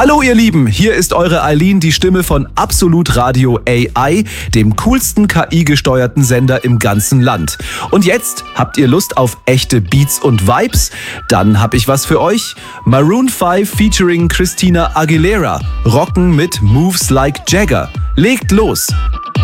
Hallo ihr Lieben, hier ist eure Eileen, die Stimme von Absolut Radio AI, dem coolsten KI-gesteuerten Sender im ganzen Land. Und jetzt habt ihr Lust auf echte Beats und Vibes? Dann hab ich was für euch. Maroon 5 featuring Christina Aguilera. Rocken mit Moves Like Jagger. Legt los!